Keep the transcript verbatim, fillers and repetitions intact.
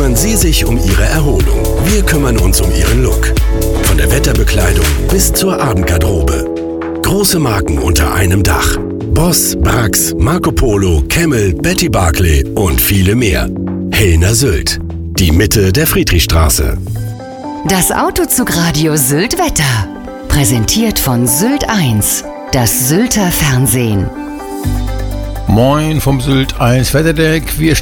kümmern Sie sich um Ihre Erholung. Wir kümmern uns um Ihren Look. Von der Wetterbekleidung bis zur Abendgarderobe. Große Marken unter einem Dach. Boss, Brax, Marco Polo, Camel, Betty Barclay und viele mehr. Hellner Sylt. Die Mitte der Friedrichstraße. Das Autozugradio Sylt Wetter. Präsentiert von Sylt eins. Das Sylter Fernsehen. Moin vom Sylt eins Wetterdeck. Wir